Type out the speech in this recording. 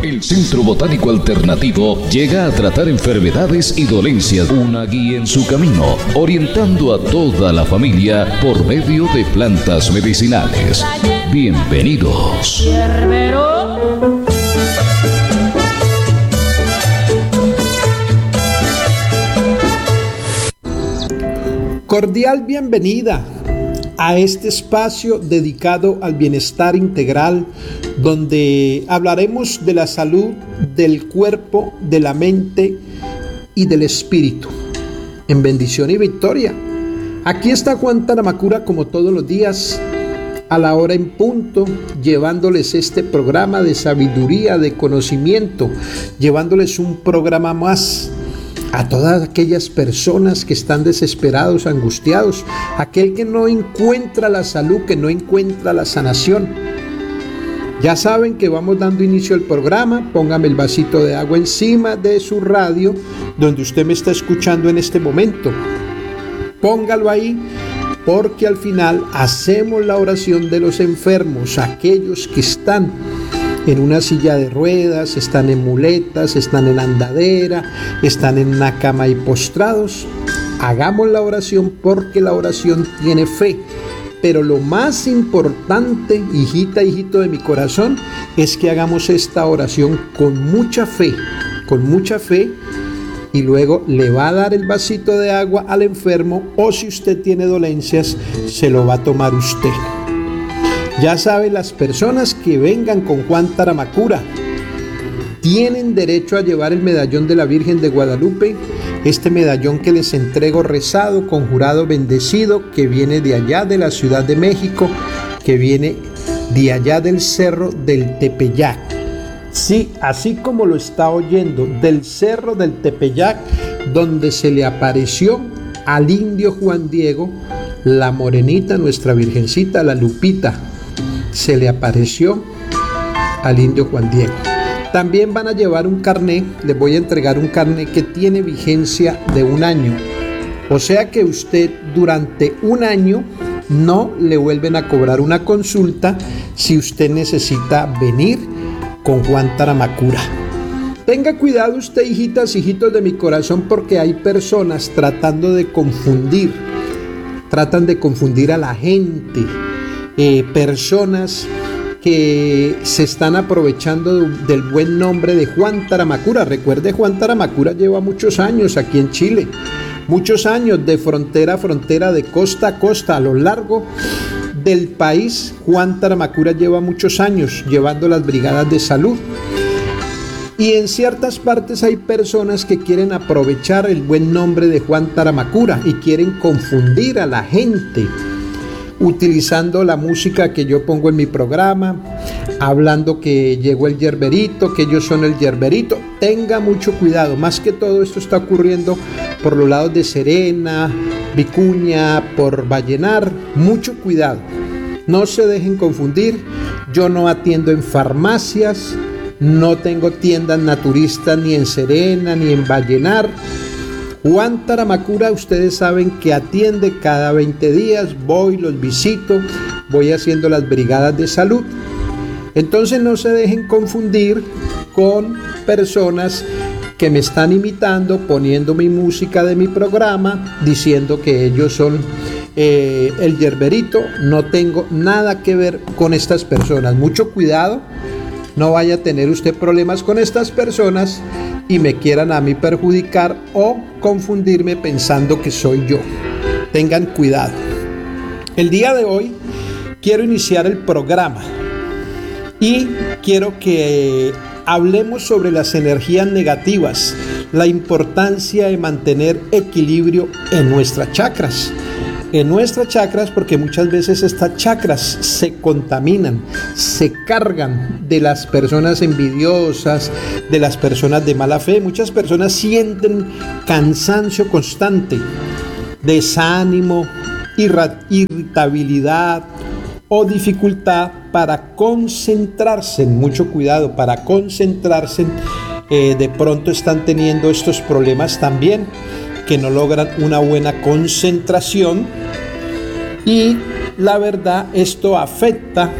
El Centro Botánico Alternativo llega a tratar enfermedades y dolencias, una guía en su camino, orientando a toda la familia por medio de plantas medicinales. Bienvenidos. Cordial bienvenida a este espacio dedicado al bienestar integral, donde hablaremos de la salud del cuerpo, de la mente y del espíritu, en bendición y victoria. Aquí está Juan Taramacura, como todos los días, a la hora en punto, llevándoles este programa de sabiduría, de conocimiento, llevándoles un programa más a todas aquellas personas que están desesperados, angustiados, aquel que no encuentra la salud, que no encuentra la sanación. Ya saben que vamos dando inicio al programa. Póngame el vasito de agua encima de su radio, donde usted me está escuchando en este momento. Póngalo ahí, porque al final hacemos la oración de los enfermos, aquellos que están en una silla de ruedas, están en muletas, están en andadera, están en una cama y postrados. Hagamos la oración, porque la oración tiene fe. Pero lo más importante, hijita, hijito de mi corazón, es que hagamos esta oración con mucha fe, y luego le va a dar el vasito de agua al enfermo, o si usted tiene dolencias, se lo va a tomar usted. Ya saben, las personas que vengan con Juan Taramacura tienen derecho a llevar el medallón de la Virgen de Guadalupe, este medallón que les entrego rezado, conjurado, bendecido, que viene de allá de la Ciudad de México, que viene de allá del Cerro del Tepeyac. Sí, así como lo está oyendo, del Cerro del Tepeyac, donde se le apareció al indio Juan Diego, la morenita, nuestra virgencita, la Lupita, se le apareció al indio Juan Diego. También van a llevar un carné, les voy a entregar un carné que tiene vigencia de 1 año. O sea que usted durante 1 año no le vuelven a cobrar una consulta si usted necesita venir con Juan Taramacura. Tenga cuidado usted, hijitas, hijitos de mi corazón, porque hay personas tratan de confundir a la gente, personas que se están aprovechando del buen nombre de Juan Taramacura. Recuerde, Juan Taramacura lleva muchos años aquí en Chile, muchos años de frontera a frontera, de costa a costa, a lo largo del país. Juan Taramacura lleva muchos años llevando las brigadas de salud. Y en ciertas partes hay personas que quieren aprovechar el buen nombre de Juan Taramacura y quieren confundir a la gente, utilizando la música que yo pongo en mi programa, hablando que llegó el yerberito, que ellos son el yerberito. Tenga mucho cuidado. Más que todo esto está ocurriendo por los lados de Serena, Vicuña, por Vallenar. Mucho cuidado. No se dejen confundir. Yo no atiendo en farmacias, no tengo tiendas naturistas ni en Serena ni en Vallenar. Juan Taramacura, ustedes saben que atiende cada 20 días, voy, los visito, voy haciendo las brigadas de salud. Entonces no se dejen confundir con personas que me están imitando, poniendo mi música de mi programa, diciendo que ellos son el yerberito. No tengo nada que ver con estas personas. Mucho cuidado, no vaya a tener usted problemas con estas personas y me quieran a mí perjudicar o confundirme pensando que soy yo. Tengan cuidado. El día de hoy quiero iniciar el programa y quiero que hablemos sobre las energías negativas, la importancia de mantener equilibrio en nuestras chakras. Porque muchas veces estas chakras se contaminan, se cargan de las personas envidiosas, de las personas de mala fe. Muchas personas sienten cansancio constante, desánimo, irritabilidad o dificultad para concentrarse. Mucho cuidado, para concentrarse. De pronto están teniendo estos problemas también, que no logran una buena concentración, y la verdad, esto afecta